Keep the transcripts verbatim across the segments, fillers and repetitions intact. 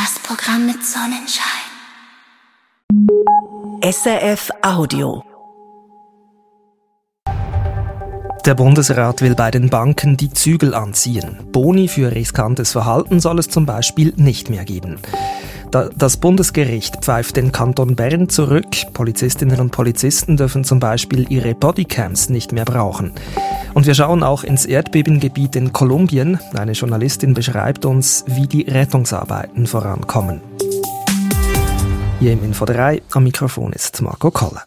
Das Programm mit Sonnenschein. S R F Audio. Der Bundesrat will bei den Banken die Zügel anziehen. Boni für riskantes Verhalten soll es zum Beispiel nicht mehr geben. Das Bundesgericht pfeift den Kanton Bern zurück. Polizistinnen und Polizisten dürfen zum Beispiel ihre Bodycams nicht mehr brauchen. Und wir schauen auch ins Erdbebengebiet in Kolumbien. Eine Journalistin beschreibt uns, wie die Rettungsarbeiten vorankommen. Hier im Info drei, am Mikrofon ist Marco Koller.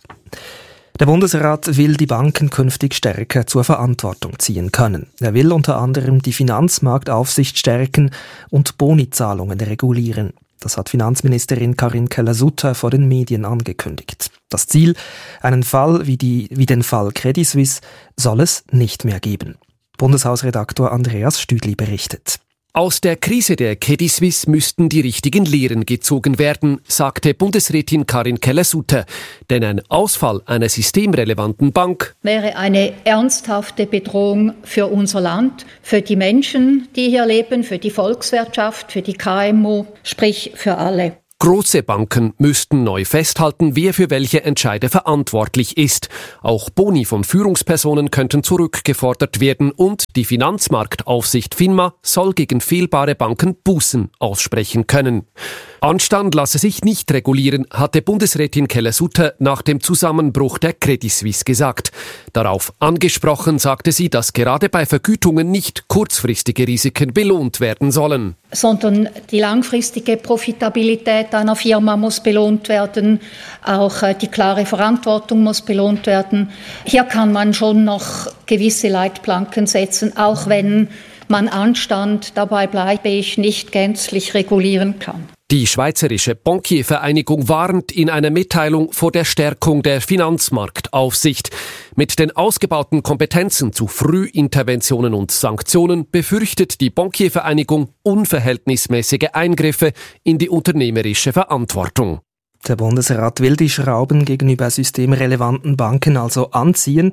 Der Bundesrat will die Banken künftig stärker zur Verantwortung ziehen können. Er will unter anderem die Finanzmarktaufsicht stärken und Bonizahlungen regulieren. Das hat Finanzministerin Karin Keller-Sutter vor den Medien angekündigt. Das Ziel, einen Fall wie, die, wie den Fall Credit Suisse, soll es nicht mehr geben. Bundeshausredaktor Andreas Stüdli berichtet. Aus der Krise der Credit Suisse müssten die richtigen Lehren gezogen werden, sagte Bundesrätin Karin Keller-Sutter. Denn ein Ausfall einer systemrelevanten Bank wäre eine ernsthafte Bedrohung für unser Land, für die Menschen, die hier leben, für die Volkswirtschaft, für die K M U, sprich für alle. Große Banken müssten neu festhalten, wer für welche Entscheide verantwortlich ist. Auch Boni von Führungspersonen könnten zurückgefordert werden und die Finanzmarktaufsicht FINMA soll gegen fehlbare Banken Bußen aussprechen können. Anstand lasse sich nicht regulieren, hatte Bundesrätin Keller-Sutter nach dem Zusammenbruch der Credit Suisse gesagt. Darauf angesprochen sagte sie, dass gerade bei Vergütungen nicht kurzfristige Risiken belohnt werden sollen. Sondern die langfristige Profitabilität einer Firma muss belohnt werden, auch die klare Verantwortung muss belohnt werden. Hier kann man schon noch gewisse Leitplanken setzen, auch wenn man Anstand, dabei bleibe ich, nicht gänzlich regulieren kann. Die Schweizerische Bankiervereinigung warnt in einer Mitteilung vor der Stärkung der Finanzmarktaufsicht. Mit den ausgebauten Kompetenzen zu Frühinterventionen und Sanktionen befürchtet die Bankiervereinigung unverhältnismäßige Eingriffe in die unternehmerische Verantwortung. Der Bundesrat will die Schrauben gegenüber systemrelevanten Banken also anziehen.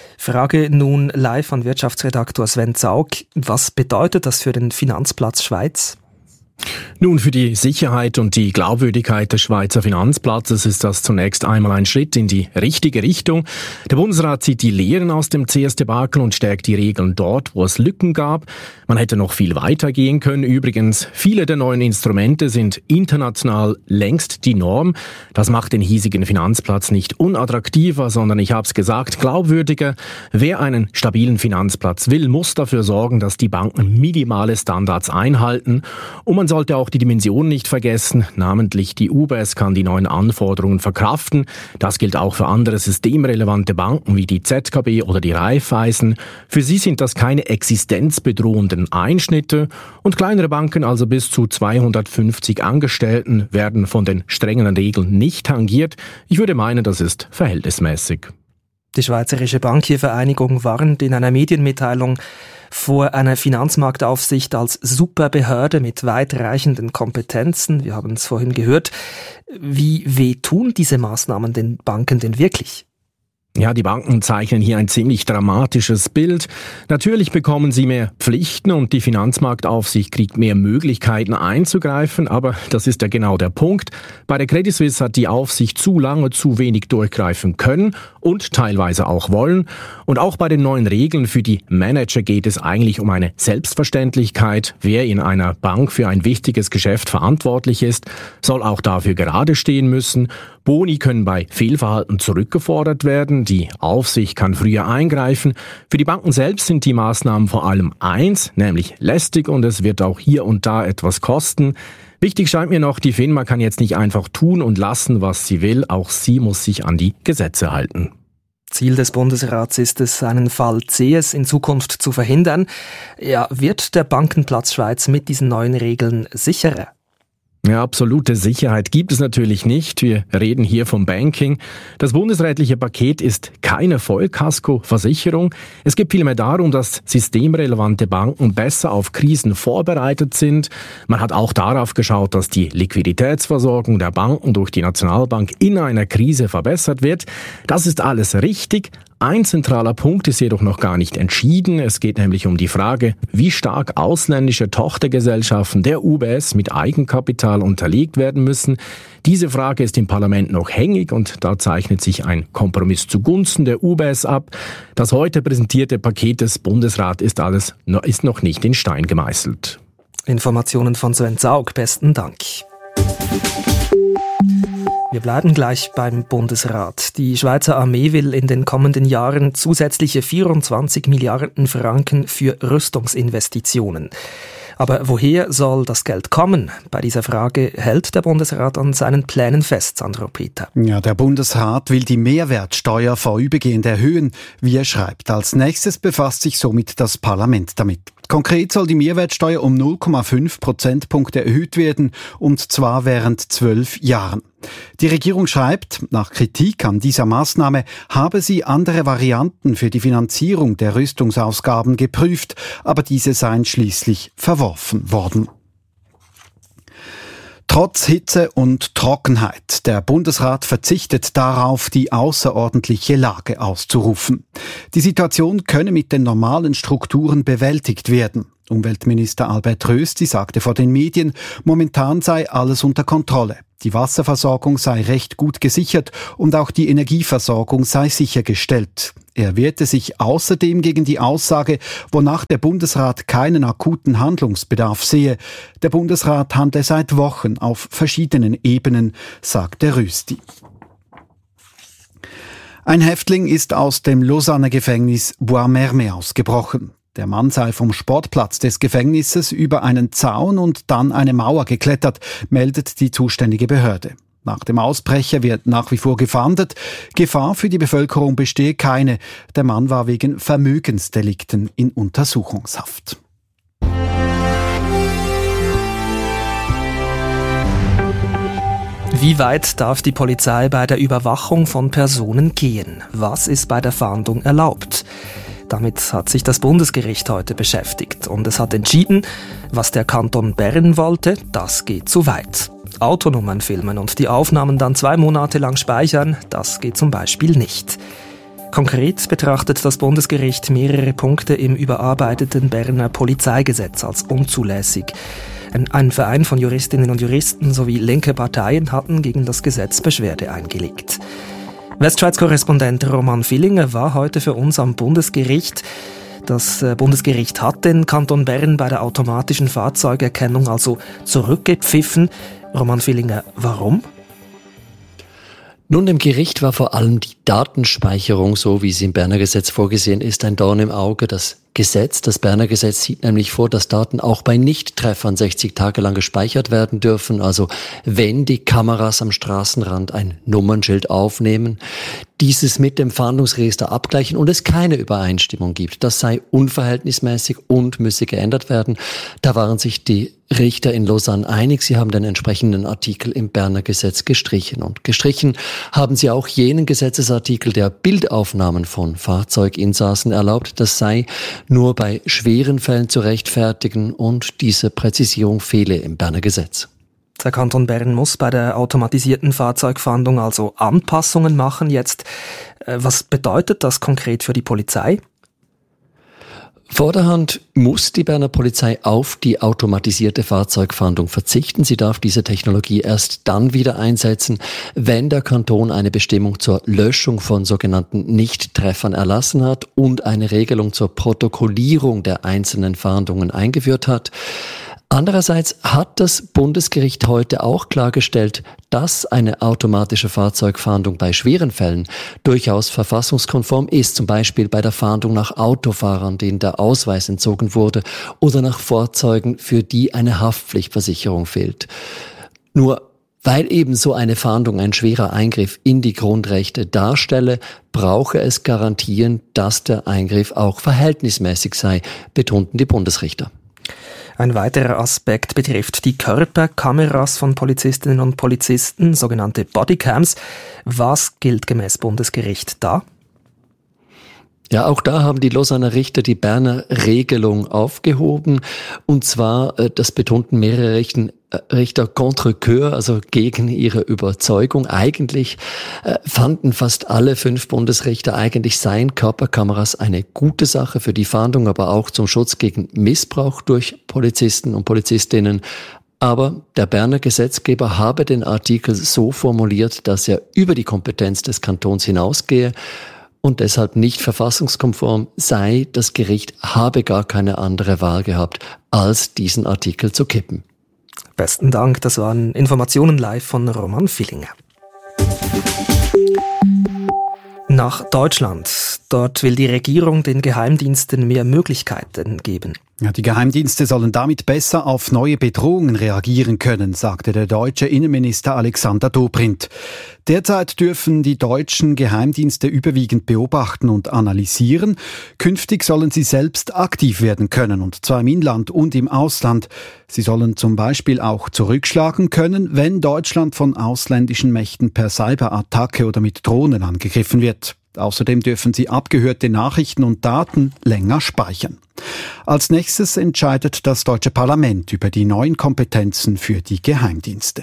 Frage nun live an Wirtschaftsredaktor Sven Zaug. Was bedeutet das für den Finanzplatz Schweiz? Nun, für die Sicherheit und die Glaubwürdigkeit des Schweizer Finanzplatzes ist das zunächst einmal ein Schritt in die richtige Richtung. Der Bundesrat zieht die Lehren aus dem C S-Debakel und stärkt die Regeln dort, wo es Lücken gab. Man hätte noch viel weiter gehen können. Übrigens, viele der neuen Instrumente sind international längst die Norm. Das macht den hiesigen Finanzplatz nicht unattraktiver, sondern, ich habe es gesagt, glaubwürdiger. Wer einen stabilen Finanzplatz will, muss dafür sorgen, dass die Banken minimale Standards einhalten. Und man sollte auch die Dimension nicht vergessen, namentlich die U B S kann die neuen Anforderungen verkraften. Das gilt auch für andere systemrelevante Banken wie die Z K B oder die Raiffeisen. Für sie sind das keine existenzbedrohenden Einschnitte und kleinere Banken, also bis zu zweihundertfünfzig Angestellten, werden von den strengen Regeln nicht tangiert. Ich würde meinen, das ist verhältnismäßig. Die Schweizerische Bankiervereinigung warnt in einer Medienmitteilung vor einer Finanzmarktaufsicht als Superbehörde mit weitreichenden Kompetenzen. Wir haben es vorhin gehört. Wie wehtun diese Maßnahmen den Banken denn wirklich? Ja, die Banken zeichnen hier ein ziemlich dramatisches Bild. Natürlich bekommen sie mehr Pflichten und die Finanzmarktaufsicht kriegt mehr Möglichkeiten einzugreifen, aber das ist ja genau der Punkt. Bei der Credit Suisse hat die Aufsicht zu lange zu wenig durchgreifen können und teilweise auch wollen. Und auch bei den neuen Regeln für die Manager geht es eigentlich um eine Selbstverständlichkeit. Wer in einer Bank für ein wichtiges Geschäft verantwortlich ist, soll auch dafür gerade stehen müssen. Boni können bei Fehlverhalten zurückgefordert werden. Die Aufsicht kann früher eingreifen. Für die Banken selbst sind die Maßnahmen vor allem eins, nämlich lästig, und es wird auch hier und da etwas kosten. Wichtig scheint mir noch, die FINMA kann jetzt nicht einfach tun und lassen, was sie will. Auch sie muss sich an die Gesetze halten. Ziel des Bundesrats ist es, einen Fall C S in Zukunft zu verhindern. Ja, wird der Bankenplatz Schweiz mit diesen neuen Regeln sicherer? Ja, absolute Sicherheit gibt es natürlich nicht. Wir reden hier vom Banking. Das bundesrätliche Paket ist keine Vollkasko-Versicherung. Es geht vielmehr darum, dass systemrelevante Banken besser auf Krisen vorbereitet sind. Man hat auch darauf geschaut, dass die Liquiditätsversorgung der Banken durch die Nationalbank in einer Krise verbessert wird. Das ist alles richtig. Ein zentraler Punkt ist jedoch noch gar nicht entschieden. Es geht nämlich um die Frage, wie stark ausländische Tochtergesellschaften der U B S mit Eigenkapital unterlegt werden müssen. Diese Frage ist im Parlament noch hängig und da zeichnet sich ein Kompromiss zugunsten der U B S ab. Das heute präsentierte Paket des Bundesrats ist alles ist noch nicht in Stein gemeißelt. Informationen von Sven Zaug, besten Dank. Wir bleiben gleich beim Bundesrat. Die Schweizer Armee will in den kommenden Jahren zusätzliche vierundzwanzig Milliarden Franken für Rüstungsinvestitionen. Aber woher soll das Geld kommen? Bei dieser Frage hält der Bundesrat an seinen Plänen fest, Sandro Peter. Ja, der Bundesrat will die Mehrwertsteuer vorübergehend erhöhen, wie er schreibt. Als nächstes befasst sich somit das Parlament damit. Konkret soll die Mehrwertsteuer um null Komma fünf Prozentpunkte erhöht werden, und zwar während zwölf Jahren. Die Regierung schreibt, nach Kritik an dieser Maßnahme habe sie andere Varianten für die Finanzierung der Rüstungsausgaben geprüft, aber diese seien schließlich verworfen worden. Trotz Hitze und Trockenheit. Der Bundesrat verzichtet darauf, die außerordentliche Lage auszurufen. Die Situation könne mit den normalen Strukturen bewältigt werden. Umweltminister Albert Rösti sagte vor den Medien, momentan sei alles unter Kontrolle. Die Wasserversorgung sei recht gut gesichert und auch die Energieversorgung sei sichergestellt. Er wehrte sich außerdem gegen die Aussage, wonach der Bundesrat keinen akuten Handlungsbedarf sehe. Der Bundesrat handle seit Wochen auf verschiedenen Ebenen, sagte Rösti. Ein Häftling ist aus dem Lausanner Gefängnis Bois-Mermet ausgebrochen. Der Mann sei vom Sportplatz des Gefängnisses über einen Zaun und dann eine Mauer geklettert, meldet die zuständige Behörde. Nach dem Ausbrecher wird nach wie vor gefahndet. Gefahr für die Bevölkerung bestehe keine. Der Mann war wegen Vermögensdelikten in Untersuchungshaft. Wie weit darf die Polizei bei der Überwachung von Personen gehen? Was ist bei der Fahndung erlaubt? Damit hat sich das Bundesgericht heute beschäftigt und es hat entschieden, was der Kanton Bern wollte, das geht zu weit. Autonummern filmen und die Aufnahmen dann zwei Monate lang speichern, das geht zum Beispiel nicht. Konkret betrachtet das Bundesgericht mehrere Punkte im überarbeiteten Berner Polizeigesetz als unzulässig. Ein, ein Verein von Juristinnen und Juristen sowie linke Parteien hatten gegen das Gesetz Beschwerde eingelegt. Westschweiz-Korrespondent Roman Villinger war heute für uns am Bundesgericht. Das Bundesgericht hat den Kanton Bern bei der automatischen Fahrzeugerkennung also zurückgepfiffen. Roman Villinger, warum? Nun, dem Gericht war vor allem die Datenspeicherung, so wie sie im Berner Gesetz vorgesehen ist, ein Dorn im Auge. Das Gesetz, das Berner Gesetz sieht nämlich vor, dass Daten auch bei Nichttreffern sechzig Tage lang gespeichert werden dürfen. Also wenn die Kameras am Straßenrand ein Nummernschild aufnehmen, dieses mit dem Fahndungsregister abgleichen und es keine Übereinstimmung gibt. Das sei unverhältnismäßig und müsse geändert werden. Da waren sich die Richter in Lausanne einig. Sie haben den entsprechenden Artikel im Berner Gesetz gestrichen. Und gestrichen haben sie auch jenen Gesetzesartikel, der Bildaufnahmen von Fahrzeuginsassen erlaubt. Das sei nur bei schweren Fällen zu rechtfertigen und diese Präzisierung fehle im Berner Gesetz. Der Kanton Bern muss bei der automatisierten Fahrzeugfahndung also Anpassungen machen. Jetzt, was bedeutet das konkret für die Polizei? Vorderhand muss die Berner Polizei auf die automatisierte Fahrzeugfahndung verzichten. Sie darf diese Technologie erst dann wieder einsetzen, wenn der Kanton eine Bestimmung zur Löschung von sogenannten Nichttreffern erlassen hat und eine Regelung zur Protokollierung der einzelnen Fahndungen eingeführt hat. Andererseits hat das Bundesgericht heute auch klargestellt, dass eine automatische Fahrzeugfahndung bei schweren Fällen durchaus verfassungskonform ist, zum Beispiel bei der Fahndung nach Autofahrern, denen der Ausweis entzogen wurde, oder nach Fahrzeugen, für die eine Haftpflichtversicherung fehlt. Nur weil eben so eine Fahndung ein schwerer Eingriff in die Grundrechte darstelle, brauche es Garantien, dass der Eingriff auch verhältnismäßig sei, betonten die Bundesrichter. Ein weiterer Aspekt betrifft die Körperkameras von Polizistinnen und Polizisten, sogenannte Bodycams. Was gilt gemäß Bundesgericht da? Ja, auch da haben die Lausanner Richter die Berner Regelung aufgehoben. Und zwar, das betonten mehrere Richten, Richter contre cœur, also gegen ihre Überzeugung. Eigentlich äh, fanden fast alle fünf Bundesrichter, eigentlich seien Körperkameras eine gute Sache für die Fahndung, aber auch zum Schutz gegen Missbrauch durch Polizisten und Polizistinnen. Aber der Berner Gesetzgeber habe den Artikel so formuliert, dass er über die Kompetenz des Kantons hinausgehe und deshalb nicht verfassungskonform sei. Das Gericht habe gar keine andere Wahl gehabt, als diesen Artikel zu kippen. Besten Dank, das waren Informationen live von Roman Villinger. Nach Deutschland. Dort will die Regierung den Geheimdiensten mehr Möglichkeiten geben. Ja, die Geheimdienste sollen damit besser auf neue Bedrohungen reagieren können, sagte der deutsche Innenminister Alexander Dobrindt. Derzeit dürfen die deutschen Geheimdienste überwiegend beobachten und analysieren. Künftig sollen sie selbst aktiv werden können, und zwar im Inland und im Ausland. Sie sollen zum Beispiel auch zurückschlagen können, wenn Deutschland von ausländischen Mächten per Cyberattacke oder mit Drohnen angegriffen wird. Außerdem dürfen sie abgehörte Nachrichten und Daten länger speichern. Als nächstes entscheidet das deutsche Parlament über die neuen Kompetenzen für die Geheimdienste.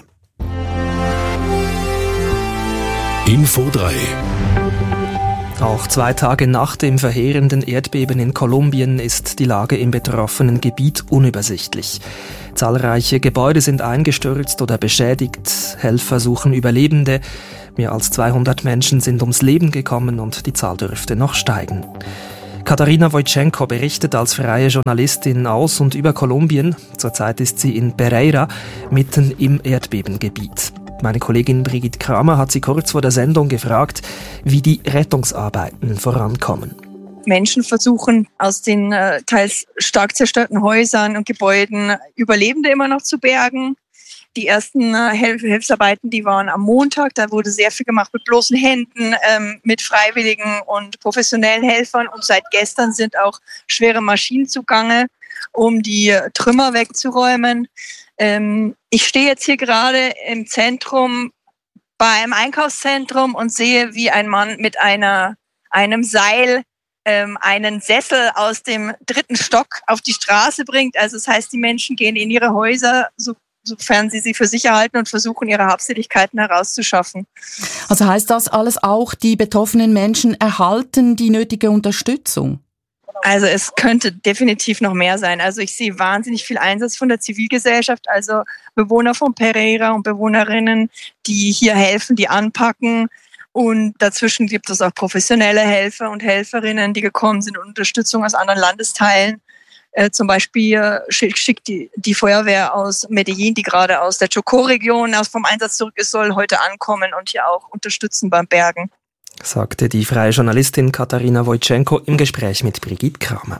Info drei. Auch zwei Tage nach dem verheerenden Erdbeben in Kolumbien ist die Lage im betroffenen Gebiet unübersichtlich. Zahlreiche Gebäude sind eingestürzt oder beschädigt. Helfer suchen Überlebende. Mehr als zweihundert Menschen sind ums Leben gekommen und die Zahl dürfte noch steigen. Katarina Wojtschenko berichtet als freie Journalistin aus und über Kolumbien. Zurzeit ist sie in Pereira, mitten im Erdbebengebiet. Meine Kollegin Brigitte Kramer hat sie kurz vor der Sendung gefragt, wie die Rettungsarbeiten vorankommen. Menschen versuchen, aus den äh, teils stark zerstörten Häusern und Gebäuden Überlebende immer noch zu bergen. Die ersten äh, Hilf- Hilfsarbeiten, die waren am Montag. Da wurde sehr viel gemacht mit bloßen Händen, ähm, mit freiwilligen und professionellen Helfern. Und seit gestern sind auch schwere Maschinen zugange, um die äh, Trümmer wegzuräumen. Ähm, ich stehe jetzt hier gerade im Zentrum, bei einem Einkaufszentrum und sehe, wie ein Mann mit einer, einem Seil ähm, einen Sessel aus dem dritten Stock auf die Straße bringt. Also das heißt, die Menschen gehen in ihre Häuser, so sofern sie sie für sicher halten, und versuchen, ihre Habseligkeiten herauszuschaffen. Also heißt das alles auch, die betroffenen Menschen erhalten die nötige Unterstützung? Also es könnte definitiv noch mehr sein. Also ich sehe wahnsinnig viel Einsatz von der Zivilgesellschaft, also Bewohner von Pereira und Bewohnerinnen, die hier helfen, die anpacken. Und dazwischen gibt es auch professionelle Helfer und Helferinnen, die gekommen sind und Unterstützung aus anderen Landesteilen. Äh, zum Beispiel schickt schick die, die Feuerwehr aus Medellin, die gerade aus der Chocó-Region aus vom Einsatz zurück ist, soll heute ankommen und hier auch unterstützen beim Bergen. Sagte die freie Journalistin Katarina Wojtschenko im Gespräch mit Brigitte Kramer.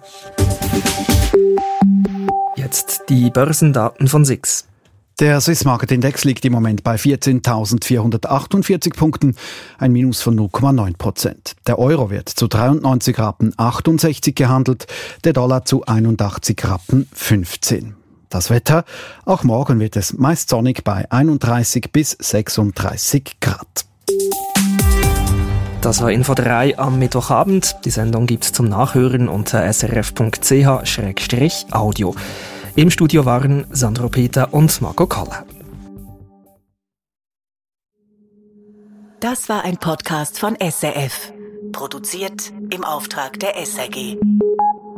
Jetzt die Börsendaten von S I X. Der Swiss Market Index liegt im Moment bei vierzehntausendvierhundertachtundvierzig Punkten, ein Minus von null Komma neun Prozent. Der Euro wird zu dreiundneunzig Rappen achtundsechzig gehandelt, der Dollar zu einundachtzig Rappen fünfzehn. Das Wetter, auch morgen wird es meist sonnig bei einunddreißig bis sechsunddreißig Grad. Das war Info drei am Mittwochabend. Die Sendung gibt's zum Nachhören unter s r f punkt c h slash audio. Im Studio waren Sandro Peter und Marco Koller. Das war ein Podcast von S R F. Produziert im Auftrag der S R G.